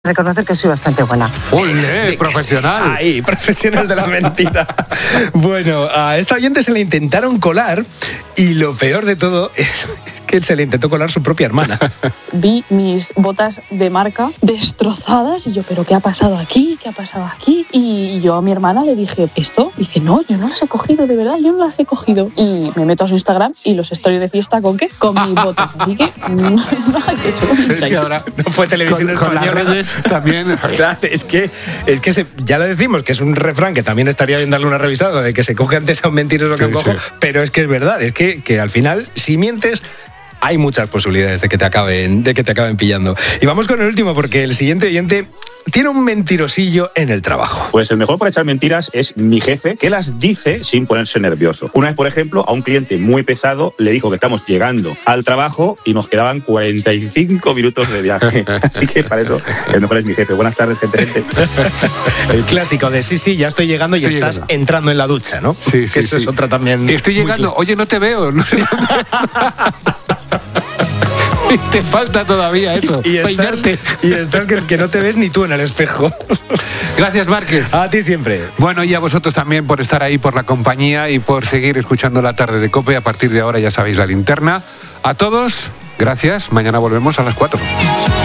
reconocer que soy bastante buena. ¡Olé! Profesional. Ahí, profesional de la mentira. Bueno, a esta oyente se le intentaron colar y lo peor de todo es que se le intentó colar su propia hermana. Vi mis botas de marca destrozadas y yo, ¿pero qué ha pasado aquí? ¿Qué ha pasado aquí? Y yo a mi hermana le dije, ¿esto? Dice, no, yo no las he cogido, de verdad, yo no las he cogido. Y me meto a su Instagram y los stories de fiesta, ¿con qué? Con mis botas. Así que no es eso. Es que ahora No fue televisión con las española. redes también. Claro, es que ya lo decimos, que es un refrán que también estaría bien darle una revisada, de que se coge antes a un mentiroso que a un cojo, pero es que es verdad, es que al final, si mientes, hay muchas posibilidades de que te acaben pillando. Y vamos con el último, porque el siguiente oyente tiene un mentirosillo en el trabajo. Pues el mejor para echar mentiras es mi jefe, que las dice sin ponerse nervioso. Una vez, por ejemplo, a un cliente muy pesado le dijo que estamos llegando al trabajo y nos quedaban 45 minutos de viaje. Así que para eso el mejor es mi jefe. Buenas tardes, gente. El clásico de sí, ya estoy llegando y estás entrando en la ducha, ¿no? Sí, que eso es otra también. Estoy llegando. Oye, no te veo. Te falta todavía eso. Y peinarte. estás que no te ves ni tú en el espejo. Gracias, Márquez. A ti siempre. Bueno, y a vosotros también por estar ahí, por la compañía y por seguir escuchando La Tarde de COPE. A partir de ahora ya sabéis la linterna. A todos, gracias. Mañana volvemos a las 4.